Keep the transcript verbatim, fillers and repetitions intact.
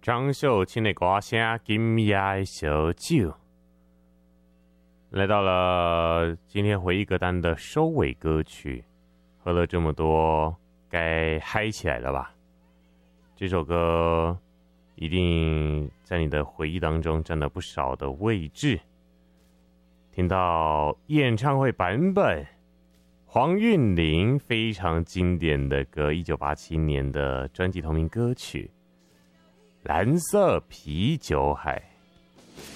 张秀清的歌声，今夜的小酒，来到了今天回忆歌单的收尾歌曲。喝了这么多，该嗨起来了吧？这首歌一定在你的回忆当中占了不少的位置。听到演唱会版本，黄韵玲非常经典的歌，一九八七年的专辑同名歌曲《蓝色啤酒海》。